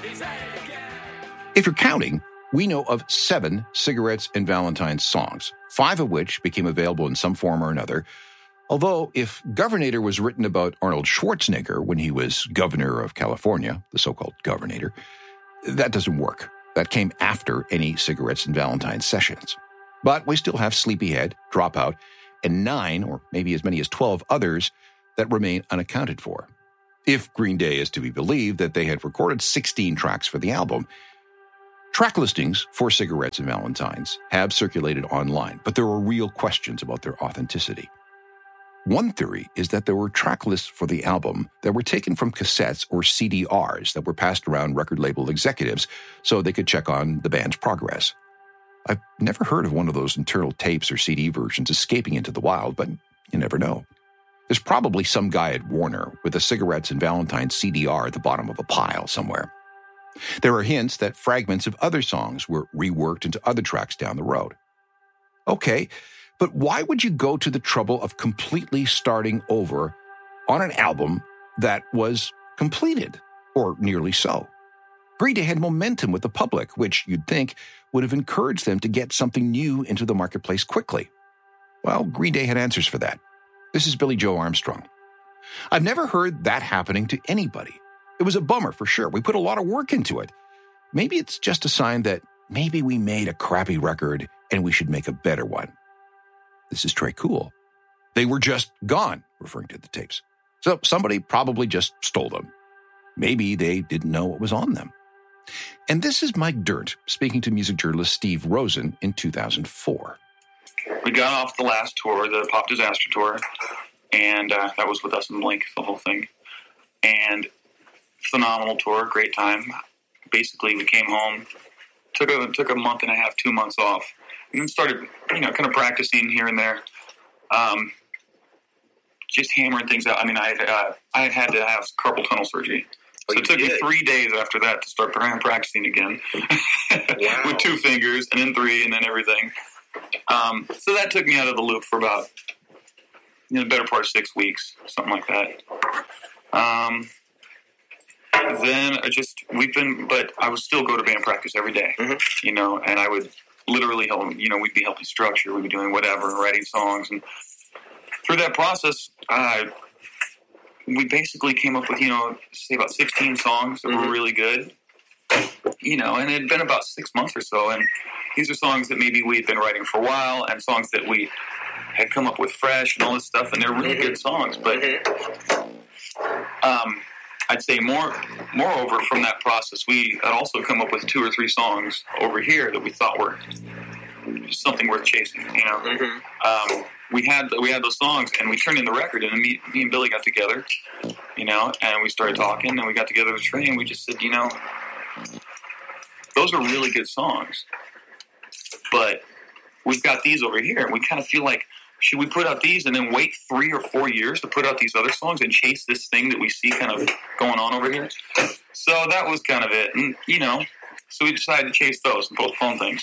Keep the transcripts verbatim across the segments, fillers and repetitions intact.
If you're counting, we know of seven Cigarettes and Valentines songs, five of which became available in some form or another. Although, if Governator was written about Arnold Schwarzenegger when he was governor of California, the so-called Governator, that doesn't work. That came after any Cigarettes and Valentines sessions. But we still have Sleepyhead, Dropout, and nine, or maybe as many as twelve others that remain unaccounted for. If Green Day is to be believed that they had recorded sixteen tracks for the album. Track listings for Cigarettes and Valentines have circulated online, but there are real questions about their authenticity. One theory is that there were track lists for the album that were taken from cassettes or C D Rs that were passed around record label executives so they could check on the band's progress. I've never heard of one of those internal tapes or C D versions escaping into the wild, but you never know. There's probably some guy at Warner with a Cigarettes and Valentines C D R at the bottom of a pile somewhere. There are hints that fragments of other songs were reworked into other tracks down the road. Okay, but why would you go to the trouble of completely starting over on an album that was completed, or nearly so? Green Day had momentum with the public, which you'd think would have encouraged them to get something new into the marketplace quickly. Well, Green Day had answers for that. This is Billy Joe Armstrong. I've never heard that happening to anybody. It was a bummer for sure. We put a lot of work into it. Maybe it's just a sign that maybe we made a crappy record and we should make a better one. This is Trey Cool. They were just gone, referring to the tapes. So somebody probably just stole them. Maybe they didn't know what was on them. And this is Mike Dirnt speaking to music journalist Steve Rosen in two thousand four. We got off the last tour, the Pop Disaster Tour, and uh, that was with us and Blink, the whole thing. And phenomenal tour, great time. Basically, we came home, took a took a month and a half, two months off, and then started, you know, kind of practicing here and there, um, just hammering things out. I mean, I had, uh, I had had to have carpal tunnel surgery, so it took did. me three days after that to start practicing again, wow. with two fingers, and then three, and then everything. Um, so that took me out of the loop for about, you know, the better part of six weeks, something like that. Um. Then I just, we've been, but I would still go to band practice every day, mm-hmm. you know, and I would literally help, you know, we'd be helping structure, we'd be doing whatever, writing songs. And through that process, uh, we basically came up with, you know, say about sixteen songs that mm-hmm. were really good, you know, and it had been about six months or so. And these are songs that maybe we had been writing for a while and songs that we had come up with fresh and all this stuff. And they're really mm-hmm. good songs, but, um, I'd say more, moreover, from that process, we had also come up with two or three songs over here that we thought were something worth chasing. You know, mm-hmm. um, we had we had those songs, and we turned in the record, and me, me and Billy got together, you know, and we started talking, and we got together with Trey, and we just said, you know, those are really good songs, but we've got these over here, and we kind of feel like, should we put out these and then wait three or four years to put out these other songs and chase this thing that we see kind of going on over here? So that was kind of it. And, you know, so we decided to chase those and postpone things.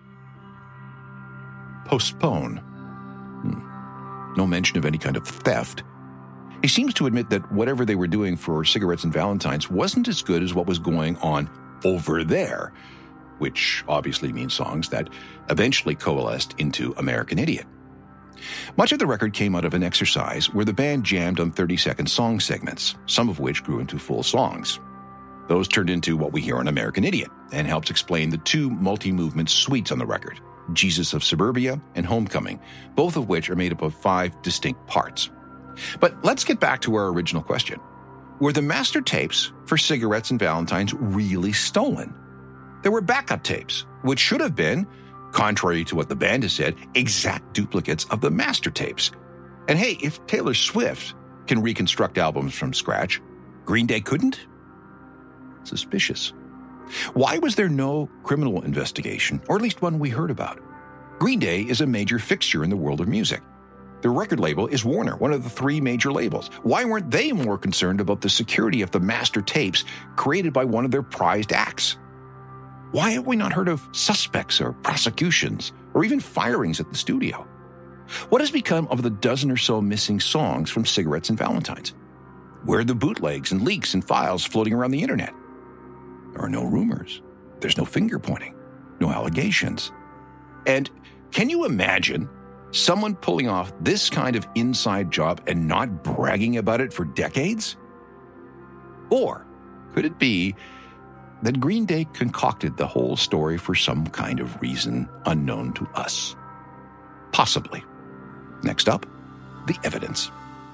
Postpone? Hmm. No mention of any kind of theft. He seems to admit that whatever they were doing for Cigarettes and Valentines wasn't as good as what was going on over there, which obviously means songs that eventually coalesced into American Idiot. Much of the record came out of an exercise where the band jammed on thirty-second song segments, some of which grew into full songs. Those turned into what we hear on American Idiot and helps explain the two multi-movement suites on the record, Jesus of Suburbia and Homecoming, both of which are made up of five distinct parts. But let's get back to our original question. Were the master tapes for Cigarettes and Valentines really stolen? There were backup tapes, which should have been, contrary to what the band has said, exact duplicates of the master tapes. And hey, if Taylor Swift can reconstruct albums from scratch, Green Day couldn't? Suspicious. Why was there no criminal investigation, or at least one we heard about? Green Day is a major fixture in the world of music. Their record label is Warner, one of the three major labels. Why weren't they more concerned about the security of the master tapes created by one of their prized acts? Why have we not heard of suspects or prosecutions or even firings at the studio? What has become of the dozen or so missing songs from Cigarettes and Valentines? Where are the bootlegs and leaks and files floating around the internet? There are no rumors. There's no finger pointing, no allegations. And can you imagine someone pulling off this kind of inside job and not bragging about it for decades? Or could it be that Green Day concocted the whole story for some kind of reason unknown to us? Possibly. Next up, the evidence.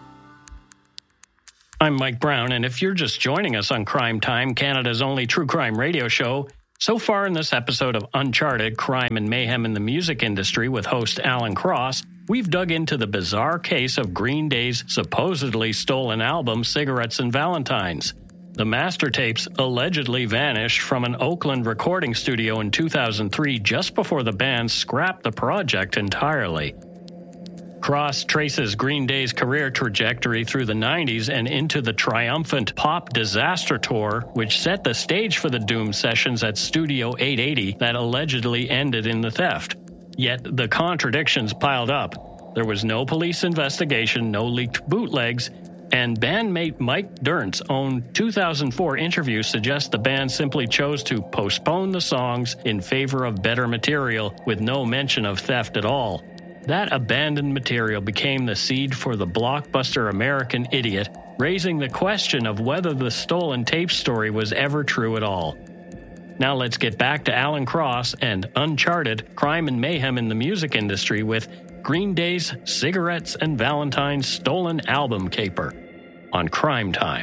I'm Mike Brown, and if you're just joining us on Crime Time, Canada's only true crime radio show, so far in this episode of Uncharted, Crime and Mayhem in the Music Industry with host Alan Cross, we've dug into the bizarre case of Green Day's supposedly stolen album, Cigarettes and Valentines. The master tapes allegedly vanished from an Oakland recording studio in two thousand three, just before the band scrapped the project entirely. Cross traces Green Day's career trajectory through the nineties and into the triumphant Pop Disaster Tour, which set the stage for the Doom sessions at Studio eight eighty that allegedly ended in the theft. Yet the contradictions piled up. There was no police investigation, no leaked bootlegs, and bandmate Mike Dirnt's own two thousand four interview suggests the band simply chose to postpone the songs in favor of better material with no mention of theft at all. That abandoned material became the seed for the blockbuster American Idiot, raising the question of whether the stolen tape story was ever true at all. Now let's get back to Alan Cross and Uncharted, Crime and Mayhem in the Music Industry with Green Day's Cigarettes and Valentines Stolen Album Caper on Crime Time.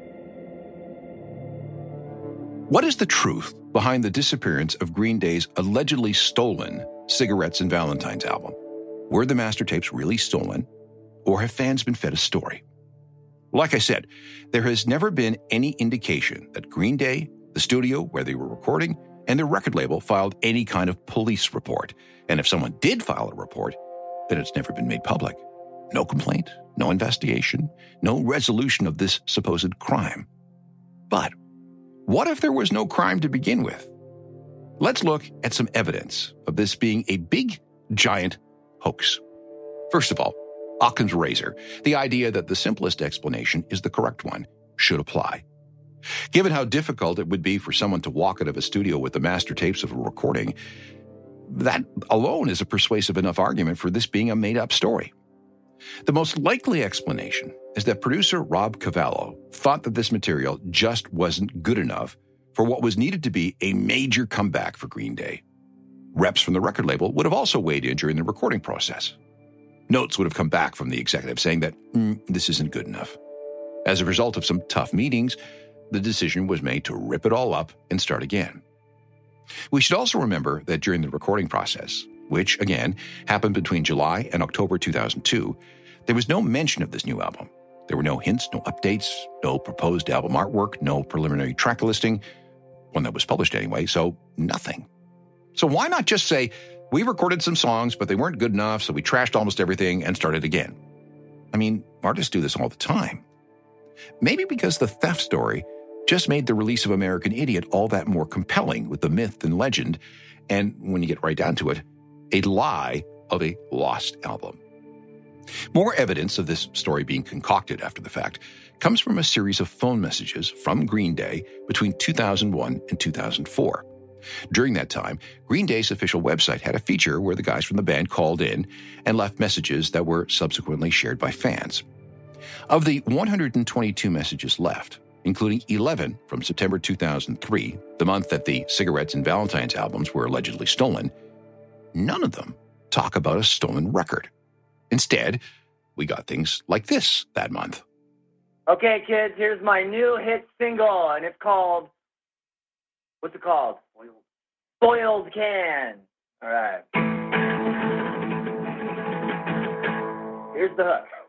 What is the truth behind the disappearance of Green Day's allegedly stolen Cigarettes and Valentines album? Were the master tapes really stolen, or have fans been fed a story? Like I said, there has never been any indication that Green Day, the studio where they were recording, and their record label filed any kind of police report. And if someone did file a report, then it's never been made public. No complaint, no investigation, no resolution of this supposed crime. But what if there was no crime to begin with? Let's look at some evidence of this being a big, giant hoax. First of all, Occam's razor, the idea that the simplest explanation is the correct one, should apply. Given how difficult it would be for someone to walk out of a studio with the master tapes of a recording, that alone is a persuasive enough argument for this being a made-up story. The most likely explanation is that producer Rob Cavallo thought that this material just wasn't good enough for what was needed to be a major comeback for Green Day. Reps from the record label would have also weighed in during the recording process. Notes would have come back from the executive saying that mm, this isn't good enough. As a result of some tough meetings, the decision was made to rip it all up and start again. We should also remember that during the recording process, which, again, happened between July and October two thousand two, there was no mention of this new album. There were no hints, no updates, no proposed album artwork, no preliminary track listing, one that was published anyway, so nothing. So why not just say, we recorded some songs, but they weren't good enough, so we trashed almost everything and started again? I mean, artists do this all the time. Maybe because the theft story just made the release of American Idiot all that more compelling with the myth and legend, and when you get right down to it, a lie of a lost album. More evidence of this story being concocted after the fact comes from a series of phone messages from Green Day between two thousand one and two thousand four. During that time, Green Day's official website had a feature where the guys from the band called in and left messages that were subsequently shared by fans. Of the one hundred twenty-two messages left, including eleven from September two thousand three, the month that the Cigarettes and Valentines albums were allegedly stolen, none of them talk about a stolen record. Instead, we got things like this that month. Okay, kids, here's my new hit single, and it's called, what's it called? Spoiled Can. All right. Here's the hook.